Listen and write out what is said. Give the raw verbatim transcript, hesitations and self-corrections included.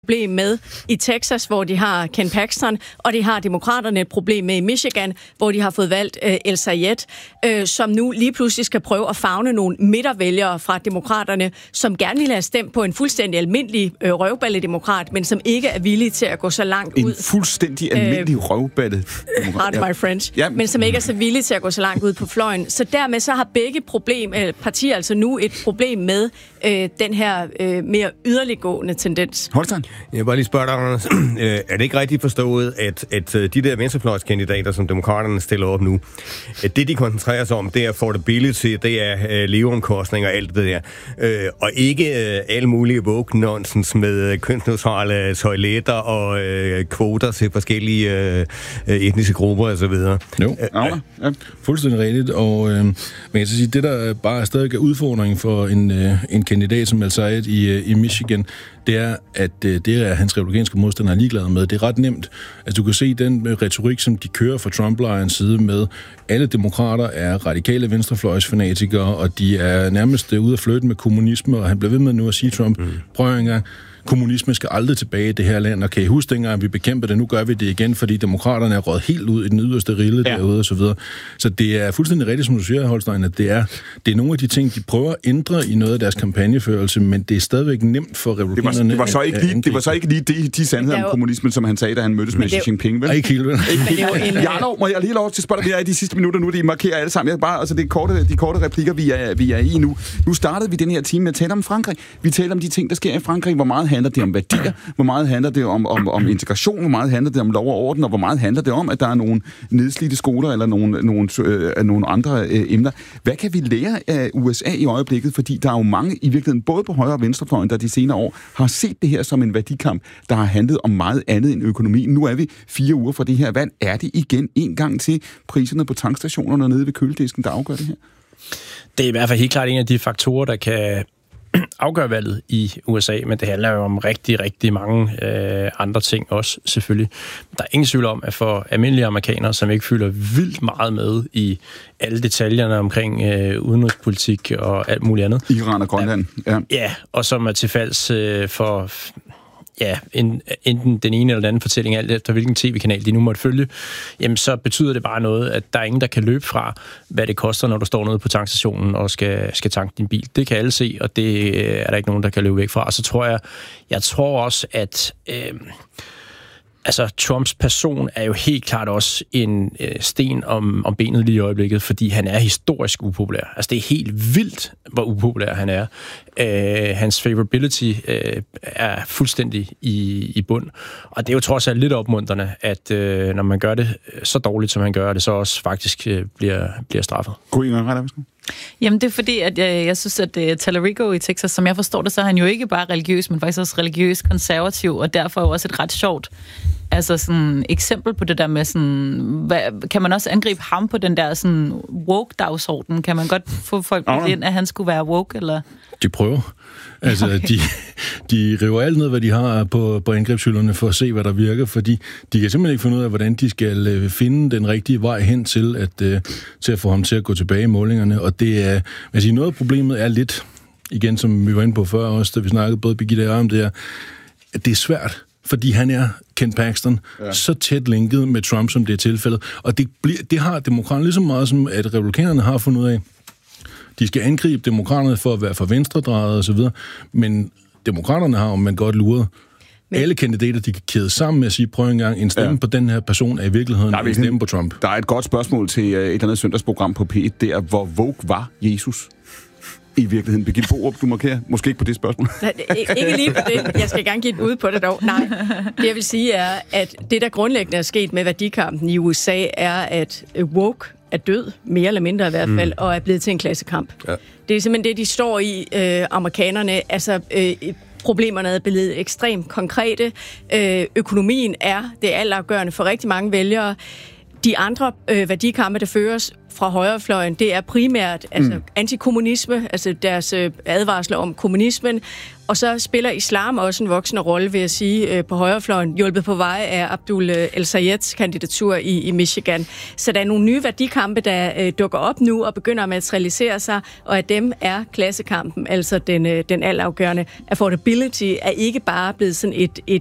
problem med i Texas, hvor de har Ken Paxton, og de har demokraterne et problem med i Michigan, hvor de har fået valgt øh, El Sayed, øh, som nu lige pludselig skal prøve at favne nogle midtervælgere fra demokraterne, som gerne ville have stemt på en fuldstændig almindelig øh, røvballedemokrat, men som ikke er villige til at gå så langt en ud. En fuldstændig almindelig øh, røvballedemokrat. Pardon my French. Ja. Men som ikke er så villige til at gå så langt ud på fløjen. Så dermed så har begge problem, øh, partier altså nu et problem med øh, den her øh, mere yderliggående tendens. Holstein? Jeg vil bare lige spørge dig, Anders. Er det ikke rigtigt forstået, at, at de der venstrefløjskandidater, som demokraterne stiller op nu, at det, de koncentrerer sig om, det er affordability, det er uh, leveomkostninger og alt det der, uh, og ikke uh, alle mulige woke-nonsens med kønsneutrale toiletter og uh, kvoter til forskellige uh, etniske grupper og så videre. Jo, uh, ja. Fuldstændig rigtigt, og uh, man kan så sige, det der bare stadig er udfordringen for en, uh, en kandidat som El Sayed i, uh, i Michigan, det er, at uh, det er hans republikanske modstandere ligeglade med. Det er ret nemt. Altså, du kan se den retorik, som de kører fra Trump-lejrens side med. Alle demokrater er radikale venstrefløjsfanatikere, og de er nærmest ude at flytte med kommunisme, og han bliver ved med nu at sige, Trump, mm. prøv en gang, kommunisme skal aldrig tilbage i det her land, og kan I huske dengang, at vi bekæmper det, nu gør vi det igen, fordi demokraterne er røget helt ud i den yderste rille ja. derude og så videre. Så det er fuldstændig rigtigt, som du siger, Holstein, at det er, det er nogle af de ting, de prøver at ændre i noget af deres kampagneførelse, men det er stadigvæk nemt for republikanerne. Det var, det var så ikke lige, det var så ikke lige de, de sandheder om kommunismen, som han sagde, da han mødtes med Xi Jinping, vel? Ikke helt, vel? Jarlov, må jeg lige lov til at spørge dig, vi er i de sidste minutter nu, de markerer alle sammen. Jeg bare, altså det er korte, de korte replikker, vi er, vi er i nu. Nu startede vi den her time med at tale om Frankrig. Vi taler om de ting, der sker i Frankrig. Hvor meget handler det om værdier? Hvor meget handler det om, om, om integration? Hvor meget handler det om lov og orden? Og hvor meget handler det om, at der er nogle nedslidte skoler eller nogle, nogle, øh, nogle andre øh, emner? Hvad kan vi lære af U S A i øjeblikket? Fordi der er jo mange i virkeligheden, både på højre og venstrefløjen, der de senere år har set det her som en værdikamp, der har handlet om meget andet end økonomien. Nu er vi fire uger fra det her valg. Er det igen en gang til priserne på tankstationerne nede ved køledisken, der afgør det her? Det er i hvert fald helt klart en af de faktorer, der kan afgør valget i U S A, men det handler jo om rigtig, rigtig mange øh, andre ting også, selvfølgelig. Der er ingen tvivl om, at for almindelige amerikanere, som ikke følger vildt meget med i alle detaljerne omkring øh, udenrigspolitik og alt muligt andet. Iran og Grønland. Ja, ja og som er tilfalds øh, for ja, en, enten den ene eller den anden fortælling, alt efter hvilken tv-kanal de nu måtte følge, jamen så betyder det bare noget, at der er ingen, der kan løbe fra, hvad det koster, når du står nede på tankstationen og skal, skal tanke din bil. Det kan alle se, og det er der ikke nogen, der kan løbe væk fra. Og så tror jeg, jeg tror også, at øh, altså, Trumps person er jo helt klart også en øh, sten om, om benet lige i øjeblikket, fordi han er historisk upopulær. Altså, det er helt vildt, hvor upopulær han er. Øh, hans favorability øh, er fuldstændig i, i bund. Og det er jo trods alt lidt opmuntrende, at øh, når man gør det så dårligt, som han gør det, så også faktisk øh, bliver, bliver straffet. God Inger Reiter, værsgo. Jamen, det er fordi, at jeg, jeg synes, at uh, Talarico i Texas, som jeg forstår det, så er han jo ikke bare religiøs, men faktisk også religiøs konservativ, og derfor er jo også et ret sjovt altså sådan eksempel på det der med sådan, hvad, kan man også angribe ham på den der sådan woke-dagsorden? Kan man godt få folk på ind, at han skulle være woke, eller? De prøver. Altså, okay. de, de river alt ned, hvad de har på, på angrebshylderne for at se, hvad der virker, fordi de kan simpelthen ikke finde ud af, hvordan de skal finde den rigtige vej hen til at, til at få ham til at gå tilbage i målingerne, og det er, man siger, noget af problemet er lidt, igen som vi var inde på før også, da vi snakkede både Birgitte og om det her, at det er svært, fordi han er Ken Paxton, ja. så tæt linket med Trump, som det er tilfældet. Og det, bliver, det har demokraterne lige så meget, som at republikanerne har fundet ud af. De skal angribe demokraterne for at være for venstredrejet og så videre, men demokraterne har, om man godt luret, men alle kandidater, de kan kæde sammen med at sige, prøv en gang, en stemme ja. på den her person er i virkeligheden en stemme på Trump. Der er et godt spørgsmål til et eller andet søndagsprogram på P et der, hvor woke var Jesus? I virkeligheden, Birgitte Borup, du markerer måske ikke på det spørgsmål. Ikke lige på det. Jeg skal gerne give et bud på det dog. Nej. Det jeg vil sige er, at det der grundlæggende er sket med værdikampen i U S A, er, at woke er død, mere eller mindre i hvert fald, mm. og er blevet til en klassekamp. Ja. Det er simpelthen det, de står i, øh, amerikanerne. Altså, øh, problemerne er blevet ekstremt konkrete. Øh, økonomien er det altafgørende for rigtig mange vælgere. De andre øh, værdikampe, der føres, fra højrefløjen, det er primært altså, mm. antikommunisme, altså deres øh, advarsler om kommunismen, og så spiller islam også en voksende rolle, vil jeg sige, øh, på højrefløjen, hjulpet på vej af Abdul El-Sayeds kandidatur i, i Michigan. Så der er nogle nye værdikampe, der øh, dukker op nu og begynder at materialisere sig, og af dem er klassekampen, altså den, øh, den altafgørende. Affordability er ikke bare blevet sådan et, et